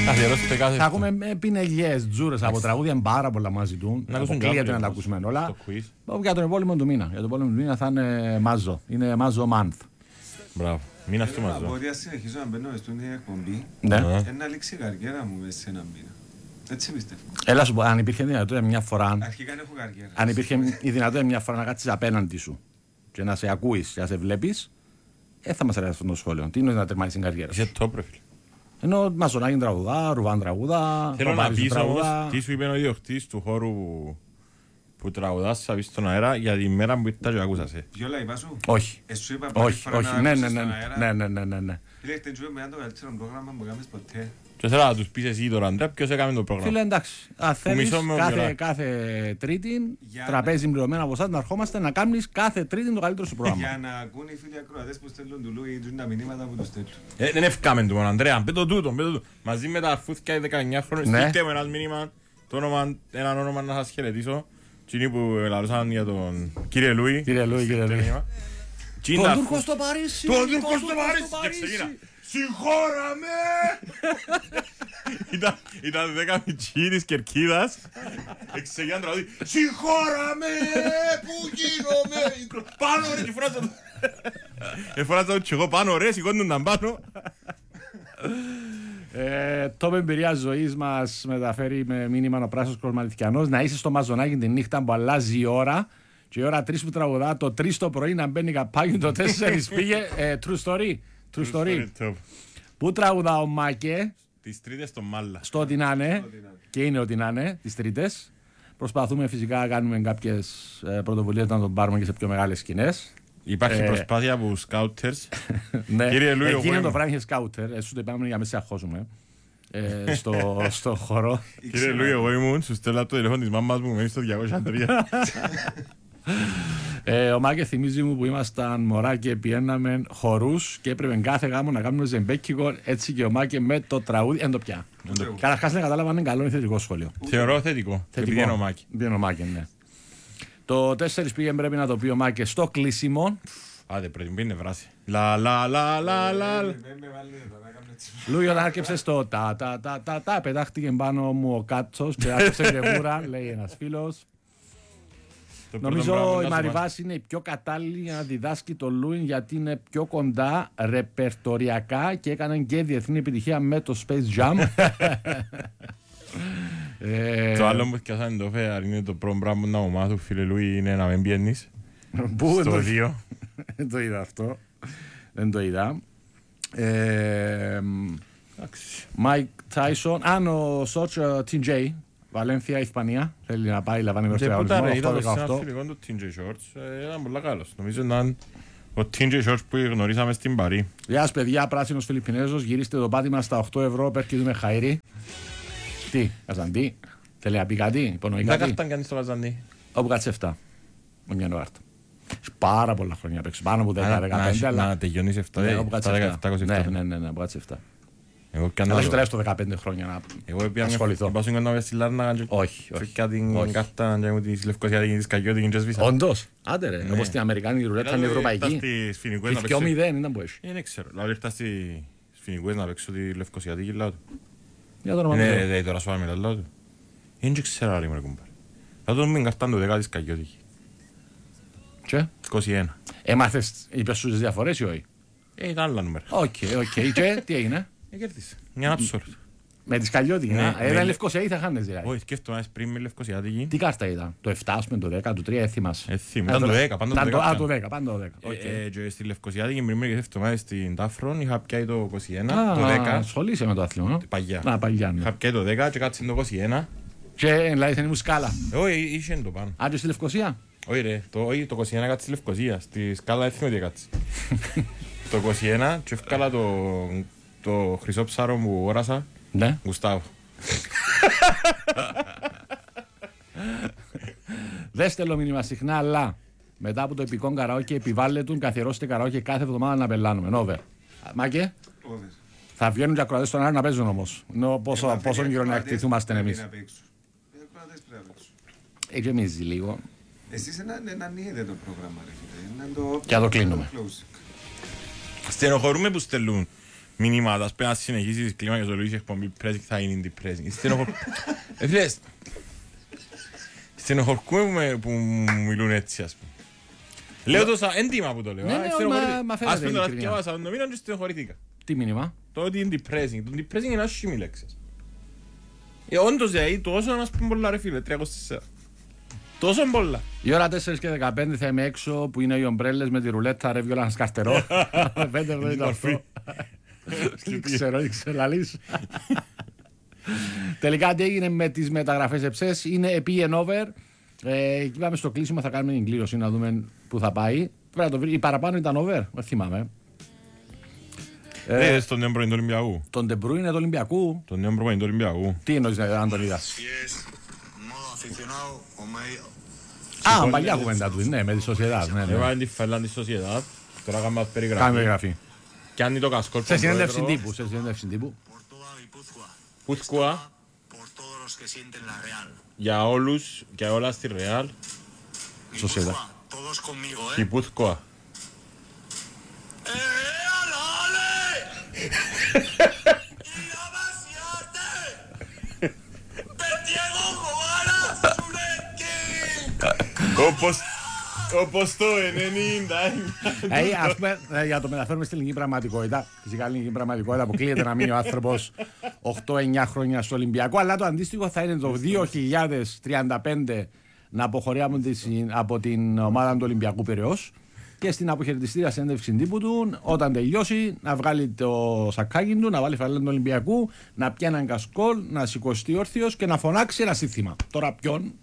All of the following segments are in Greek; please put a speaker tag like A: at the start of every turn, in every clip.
A: Θα ακούμε πινελιές, τζούρες από τραγούδια πάρα πολλά μαζί του. Αποκλείεται να τα ακούσουμε όλα. Για τον επόμενο του μήνα. Για τον επόμενο του μήνα θα είναι Μάζο. Είναι Μάζο Month.
B: Μπράβο. Μήνας του Μάζο.
C: Από ότι συνεχίζω να μπαίνω στην εκπομπή, να λήξει η καριέρα μου μέσα σε ένα μήνα. Έτσι πιστεύω.
A: Έλα σου πω, αν υπήρχε δυνατότητα μια φορά.
C: Αρχικά έχω καριέρα.
A: Αν υπήρχε η δυνατότητα μια φορά να κάτσεις απέναντι σου και να σε ακούεις και να σε βλέπεις, θα μας αρέσει αυτό το σχόλιο. Τι είναι να τερματίσεις την καριέρα σου.
B: Είσαι το προφίλ.
A: Ενώ Μαζονάκη τραγουδά, Ρουβάν τραγουδά.
B: Θέλω να πεις όμως τι σου είπε ο ιδιοκτήτης του χώρου που τραγουδάς θα πεις στον αέρα για τη μέρα που ήρθα και άκουσα σε.
C: Γιόλα είπα σου.
A: Όχι.
C: Σου είπα πρώτη φορά να άκουσες στον αέρα.
A: Ναι.
C: Φίλε, χτες με το καλύτερο πρόγραμμα που κάνεις ποτέ.
B: Και θέλω να τους πεις εσύ τώρα, Αντρέα, ποιος έκαμε το πρόγραμμα.
A: Φίλε, εντάξει. Αν θέλεις κάθε Τρίτη, τραπέζι πληρωμένα από εσάς, να ερχόμαστε να κάνεις κάθε Τρίτη το καλύτερο σου πρόγραμμα.
C: Για να ακούν οι φίλοι ακροατές που στέλνουν του Λούι τα μηνύματα που τους στέλνουν.
B: Δεν ευκάμε του μόνο, Αντρέα, πέτω τούτο. Μαζί με τα αρφούθηκια 19 χρόνια, στείλτε μου ένας μήνυμα, έναν όνομα να σας χαιρετήσω. Κοινοί που λαλούσαν για τον κύριε Λούι.
A: Κύριε Λούι.
B: Τον Τούρκο στο Παρίσι. Τον Τούρκο στο Παρίσι. Συγχώραμε! Ήταν 10 μητσί της Κερκίδας. Εξεγιάν τραγούδι. Συγχώραμε! Πού γίνομαι! Πάνω ρε! Και φράζα το εγώ πάνω ρε, σηκώνονταν πάνω.
A: Top εμπειρία ζωής μας μεταφέρει με μήνυμα ο Πράσος Κορμαλιθιανός. Να είσαι στο Μαζονάκι τη νύχτα που αλλάζει η ώρα. Και η ώρα 3 που τραγουδά, το 3 το πρωί να μπαίνει καπάκι, το 4 πήγε. True story. True story. Πού τραγουδά ο Μάκε?
B: Τις Τρίτες στο Μάλλα.
A: Στο ό,τι να είναι. Και είναι ό,τι να είναι, τις Τρίτες. Προσπαθούμε φυσικά να κάνουμε κάποιες πρωτοβουλίες να τον πάρουμε και σε πιο μεγάλες σκηνές.
B: Υπάρχει προσπάθεια από σκάουτερς.
A: Κύριε Λούι, εκεί είναι το βράδυ σκάουτερ. Εσύ το είπαμε για να σε αχώσουμε. Στο χώρο.
B: Κύριε Λούι, εγώ ήμουν, σου στέλνα το τηλέφωνο της μάμας μου, μένει στο 203.
A: Ο Μάκε θυμίζει μου που ήμασταν μωρά και πιέναμε χορούς και έπρεπε κάθε γάμο να κάνουμε ζεμπέκικο. Έτσι και ο Μάκε με το τραγούδι εν το πια. Καταρχάς δεν κατάλαβα αν είναι καλό ή θετικό σχόλιο.
B: Θεωρώ θετικό. Πήγαινε ο Μάκε.
A: Πήγαινε ο Μάκε, ναι. Το 4 πήγαινε πρέπει να το πει ο Μάκε στο κλείσιμο.
B: Άντε πρέπει να είναι βράση. Λα λα λα λα λα.
A: Λούι όταν άρκεψε στο τα πετάχτηκε πάνω μου ο κάτσος, πετάχτησε και βούρα, λέει ένας φίλος. Νομίζω η Μαριβάς είναι η πιο κατάλληλη για να διδάσκει το Λούιν γιατί είναι πιο κοντά ρεπερτοριακά και έκανε και διεθνή επιτυχία με το Space Jam.
B: Το άλλο που σκιάσανε το φέαρ είναι το πρώτο πράγμα να μου μάθω φίλε Λούι είναι να μην πιένεις. Στο 2.
A: Δεν το είδα αυτό. Δεν το είδα. Μάικ Τάισον, ο Σότς TJ. Βαλένθια, Ισπανία. Θέλει να πάει, λαμβάνει μέρος στο διαγωνισμό.
B: Ήταν σε ένα φιλικό του TJ Shorts. Ήταν πολύ καλός. Νομίζω ήταν ο TJ Shorts που γνωρίσαμε στην Παρί.
A: Γεια σας παιδιά, πράσινος Φιλιππινέζος. Γυρίστε το πάτημα στα 8 ευρώ. Περκίδουμε χαΐρι. Τι, Καζαντή. Θέλει να πει κάτι, υπονοεί κάτι.
B: Δεν κάθταν κανείς στο Καζαντή.
A: Όπου κάτσε 7. Με μια νόαρτα. Πάρα πολλά χρόνια παίξω. Πάνω από 10-15.
B: Να τελειώνεις 7.
A: Ναι, όπου κάτσε 7. Ναι, όπου κάτσε 7. Αλλά σου τουλάχιστον 15 χρόνια να ασχοληθώ.
B: Εγώ πήγα να στη Λάρνα και φύγα την κάρτα και μου τη Λευκοσιάτικη της Καγιώτικη και σβήσα.
A: Όντως, άντε ρε, όπως στην Αμερικάνικη ρουλέτα είναι ευρωπαϊκή. Και 2-0 ήταν που έχει.
B: Δεν ξέρω, δηλαδή ήρθα στις Φοινικούες να παίξω τη Λευκοσιάτικη λάω του.
A: Για το όνομα μου.
B: Ναι, τώρα σου πάμε τα λάω του. Δεν ξέρω ρε κουμπάρ. Θα τον μην καρτάν το 10 της Καγιώτικη.
A: Και?
B: 21.
A: Έμαθες, είπες σου τις διαφορές ή όχι?
B: Ήταν άλλα νούμερα.
A: Οκ, και τι έγινε?
B: Κέρδισε. Μια άψορ.
A: Με τη Σκαλιώτικη, ήταν Λευκοσιατή θα χάνες δηλαδή.
B: Όχι, σκέφτομαι πριν με Λευκοσιατική.
A: Τι κάρτα ήταν, το 7, ας πούμε, το 10, το 3, έθιμας.
B: Ήταν το 10, πάντα το 10.
A: Α, το 10, πάντα το 10.
B: Και στη Λευκοσιατική πριν μερικές εβδομάδες στην Τάφρον είχα πιάει το 21, το 10.
A: Ασχολείσαι με το άθλημα,
B: παγιά.
A: Είχα
B: πιάει το 10 και κάτσε το 21.
A: Και δηλαδή θα είναι σκάλα.
B: Όχι, είχε το πάνω.
A: Άντε στη Λευκοσία.
B: Όχι ρε, το 21 κάτσε στη Λευκοσία, στη σκάλα έθιμε ότι κάτσε. Το 21 και έφκαλα το χρυσό ψάρο που όρασα.
A: Ναι.
B: Γουστάβο.
A: Δεν στέλνω μήνυμα συχνά, αλλά μετά από το επικό καραόκι επιβάλλεται καθιερώστε καραόκι κάθε εβδομάδα να πελάνουμε. Νόβε. Μάκε. Θα βγαίνουν και ακροατές στον αέρα να παίζουν όμως. Πόσο καιρό να εκτιθούμαστε εμείς. Γεμίζει λίγο.
C: Εσείς έναν είδε το πρόγραμμα ρε φίλε.
A: Και να το κλείνουμε.
B: Στενοχωρούμε που στέλνουν μηνύματα. Πρέπει να συνεχίσει τις κλίμακες ο Λουίς εκπομπή pressing θα είναι depressing. Στενοχωρκούμε που μου μιλούν έτσι, ας πούμε. Λέω τόσα έντιμα που το λέω.
A: Ναι, μα φαίνεται
B: ας πούμε τώρα
A: ειλικρινά.
B: διαβάσα τον μήνα και στενοχωρηθήκα.
A: Τι μήνυμα?
B: Το ότι είναι depressing. Το depressing είναι άσχημη λέξη. Όντως δηλαδή τόσο να πούμε πολλά ρε φίλε, 324. Τόσο πολλά.
A: Η ώρα 4 και 15 θα είμαι έξω που είναι οι ομπρέλες με τη ρουλέτα ρε βιόλα να σκαρτερώ. 5,78. Δεν ξέρω λαλείς. Τελικά τι έγινε με τις μεταγραφές ΕΨΕΣ, είναι επί and over. Είπαμε στο κλείσιμο θα κάνουμε την κλήρωση να δούμε που θα πάει. Πρέπει να το βρει. Η παραπάνω ήταν over, δεν θυμάμαι.
B: Στον νέο πρωί του Ολυμπιακού.
A: Τον Ντεμπρού είναι του Ολυμπιακού.
B: Τον νέο πρωί του Ολυμπιακού.
A: Τι εννοείς αν τον είδας? Α, παλιά κουβέντα του, ναι, με τη Σοσιεδάδ.
B: Έβαλε τη φελά της Σοσιεδάδ. Τώρα κάνουμε περιγραφή.
A: Κάμε περιγραφή.
B: Κάνει το κασκόλ.
A: Σε συνέντευξη τύπου.
B: Πούθκουα. Για όλους και όλα στη Ρεάλ.
A: Σοσιεδάδ.
B: Και Πούθκουα. Όπως το 90.
A: Ας πούμε, για το μεταφέρουμε στην ελληνική πραγματικότητα. Φυσικά, ελληνική πραγματικότητα αποκλείεται να μείνει ο άνθρωπος 8-9 χρόνια στο Ολυμπιακό. Αλλά το αντίστοιχο θα είναι το 2035 να αποχωρεί από την ομάδα του Ολυμπιακού Πειραιώς και στην αποχαιρετιστήρια συνέντευξη τύπου του, όταν τελειώσει, να βγάλει το σακάκι του, να βάλει φανέλα του Ολυμπιακού, να πιάνει έναν κασκόλ, να σηκωστεί όρθιος και να φωνάξει ένα σύνθημα. Τώρα ποιον?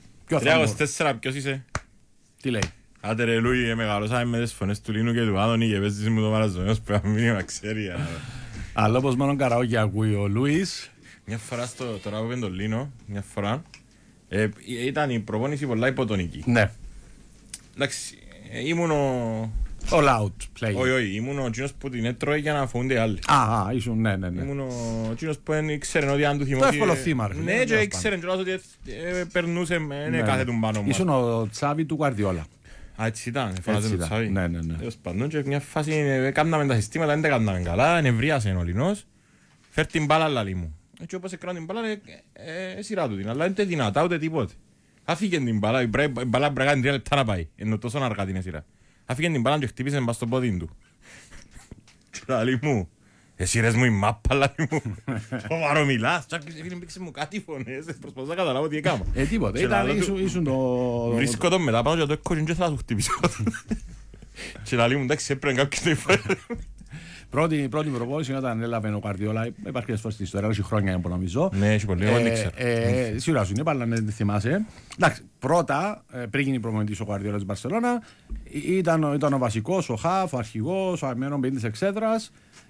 B: 34, ποιος είσαι?
A: Τι λέει?
B: Άντε ρε Λούι, μεγαλώσαμε με τις φωνές του Λίνου και του Άδωνη και παίζεις μου το Μαραζονιός που ένα μήνυμα ξέρει.
A: Αλλά όπως μόνο καραόκι ακούει ο Λούις.
B: Μια φορά τώρα που είπε τον Λίνο, μια φορά, ήταν η προπόνηση πολλά υποτονική.
A: Ναι.
B: Εντάξει, ήμουν ο...
A: All out play.
B: Όχι, ήμουν ο κοινός που την έτρωε για να φοβούνται οι άλλοι.
A: Ήσουν, ναι.
B: Ήμουν ο κοινός που ήξερε ότι αν του θυμώσει...
A: Το εύκολο θύμα, ρε.
B: Ναι, και ήξερε κιόλας ότι περνούσε με κάθε του πάνω μου.
A: Ήσουν ο Τσάβη του Γουαρδιόλα.
B: Α, έτσι ήταν, φάναζε το Τσάβη.
A: Ναι.
B: Τέλος πάντων, και μια φάση κάναμε τα συστήματα, δεν τα κάναμε καλά, ενευρίασε ο Λινός, φέρ την μπάλα λαλί μου. Έτσι όπως έκρανε την μπάλα, σειρά του την, αλλά δεν δυνατά ούτε τίποτε. Άφηκε την μπάλα, η μπάλα πρέπει να κάνει 3 λεπτά να πάει, ενώ τόσο αργά την σειρά. Άφηκε την μπάλα και χτύπησε μπας στο πόδι του. Λαλί μου, εσύ ρες μου η μάπα λαλί μου, σοβαρό μιλάς, πήξε μου κάτι φωνές, προσπαθώ να καταλάβω τι έκανα.
A: Τίποτε, ήσουν το...
B: Βρίσκω τον μετά πάνω και το έκκοσιν και θα του χτυπήσω. Και λαλί μου, εντάξει, έπρεπε κάποιος το υφέρει.
A: Πρώτη προπόνηση όταν έλαβε ο Γουαρδιόλα, υπάρχει και φορές στην ιστορία, έχει χρόνια που νομίζω.
B: Ναι, έχει πολύ, εγώ δεν ξέρω.
A: Σίγουρα σου είναι, αλλά να θυμάσαι. Εντάξει, πρώτα, πριν γίνει προπονητής ο Γουαρδιόλα της Μπαρσελόνα, ήταν ο βασικός, ο Χαφ, ο αρχηγός, ο αρμένος παιδί της εξέδρας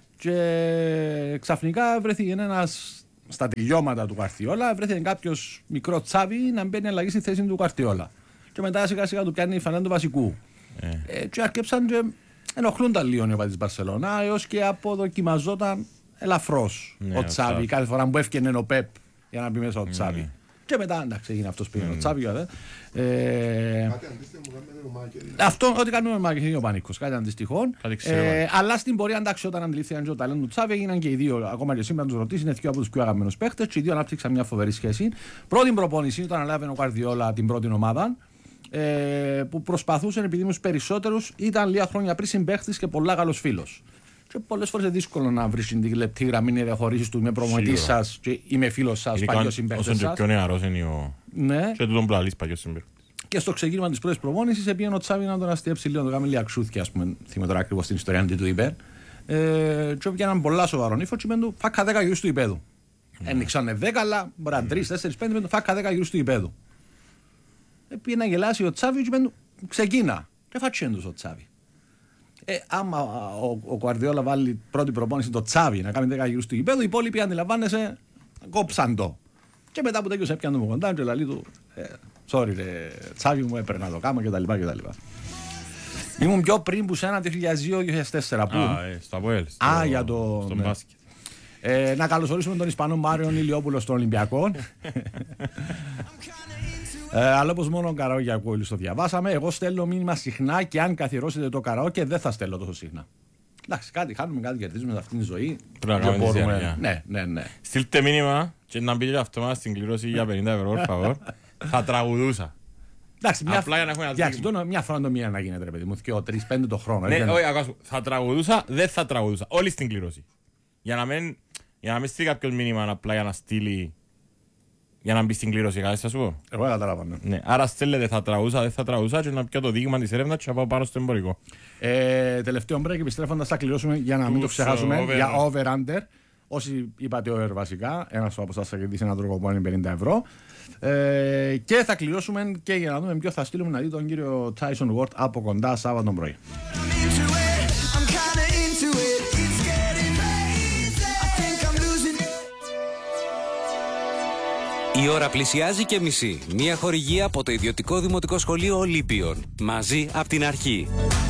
A: και ξαφνικά βρέθηκε ένας, στα τελειώματα του Γουαρδιόλα, βρέθηκε κάποιος μικρό Τσάβη να μπαίνει αλλαγή στη θέση του Γουαρδιόλα. Και μετά σιγά σιγά του πιάνει η φανέλα του βασικού. Και αρκέψαν και ενοχλούνταν λίγο οι οπαδοί της Μπαρσελόνα, έως και αποδοκιμαζόταν ελαφρώς ο Τσάβη. Κάθε φορά που έφτιανε ο Πεπ για να μπει μέσα ο Τσάβη. Και μετά, εντάξει, έγινε αυτός πήγαινε ο Τσάβη.
D: Κάτι αντίστοιχο που κάνουμε ο Μάκερ.
A: Αυτό, ό,τι κάνουμε με Μάκερ, ο Πανίκος, κάτι αντίστοιχο. Αλλά στην πορεία, εντάξει, όταν αντιλήφθηκαν το ταλέντο του Τσάβη, έγιναν και οι δύο, ακόμα και σήμερα τους ρωτήσει, είναι δύο από τους πιο αγαπημένους παίχτες και οι δύο ανάπτυξαν μια φοβερή σχέση. Πρώτη προπόνηση, όταν ανέλαβε ο Γουαρδιόλα την πρώτη ομάδα, που προσπαθούσαν επειδή ήμουν περισσότερους, ήταν λίγα χρόνια πριν συμπαίχτης και πολλά καλός φίλος. Και πολλές φορές είναι δύσκολο να βρεις την λεπτή γραμμή να διαχωρίσεις του είμαι προμονητής σας και είμαι φίλος σας, παλιός συμπαίχτης σας.
B: Όσο και πιο νεαρός είναι ο...
A: Ναι.
B: Και του τον πλαλείς παλιός συμπαίχτης.
A: Και στο ξεκίνημα της πρώτης προπόνησης πήγαινε ο Τσάβη να τον αστιέψει λίγο, να το κάνει λίγα ξούθια, ας πούμε, θυμάμαι τώρα ακριβώς την ιστορία τι του είπε. Και πήγαιναν πολλά σοβαρό ύφο και είπαν του φάκα 10 γύρους του γηπέδου. Ένιξανε 10, αλλά μπορεί να 3, 4, 5, φάκα 10 γύρους του γηπέδου. Πήγε να γελάσει ο Τσάβη και είπαν ξεκίνα. Και φάτσιεν τους ο Τσάβη. Άμα ο Γουαρδιόλα βάλει πρώτη προπόνηση το Τσάβη να κάνει 10 γύρους του γηπέδου, οι υπόλοιποι αντιλαμβάνεσαι κόψαν το. Και μετά που τέτοιος έπιανε το κοντά και λαλεί του sorry ρε Τσάβη μου έπαιρνα το κάμα κτλ. Ήμουν πιο πριν που σε ένα 2002-2004 που...
B: στο Αποέλ,
A: για το...
B: στον μπάσκετ.
A: Να καλωσορίσουμε τον Ισπανό Μάριον Ηλιόπουλο στον Ολυμπιακό. Αλλά όπως μόνο καραόκι ακούω, όλοι το διαβάσαμε. Εγώ στέλνω μήνυμα συχνά και αν καθιερώσετε το καραόκι δεν θα στέλνω τόσο συχνά. Εντάξει, κάτι χάνουμε, κάτι κερδίζουμε σε αυτήν τη ζωή.
B: Πρέπει να κάνουμε τη διάρκεια.
A: Ναι.
B: Στείλτε μήνυμα και να μπείτε αυτό μας στην κλήρωση για 50 ευρώ, por favor. Θα τραγουδούσα.
A: Εντάξει,
B: Απλά για να έχουμε ένα δίκημα.
A: μια φορά το μήνα να γίνεται, ρε παιδί μου, 2, 3, 5 το χρόνο.
B: Ναι, όχι, ακούσου. Θα τραγουδούσα, δεν θα τραγουδούσα. Όλοι στην κλήρωση. Για να μην στείλει κάποιος μήνυμα απλά για να στείλει. Για να μπει στην κλήρωση, κάτι θα σου πω.
A: Εγώ καταλάβα.
B: Ναι, άρα στέλνετε θα τραγουδούσα, δεν θα τραγουδούσα και να πιω το δείγμα της έρευνας και να πάω πάνω στο εμπορικό.
A: Τελευταίο break, επιστρέφοντας θα κληρώσουμε για να μην το ξεχάσουμε για over-under. Όσοι είπατε over βασικά, ένας από εσάς θα κερδίσει έναν τρόπο που είναι 50 ευρώ. Και θα κληρώσουμε και για να δούμε ποιο θα στείλουμε να δει τον κύριο Tyson Ward από κοντά Σάββατο πρωί.
E: Η ώρα πλησιάζει και μισή. Μια χορηγία από το ιδιωτικό δημοτικό σχολείο Ολύμπιον. Μαζί από την αρχή.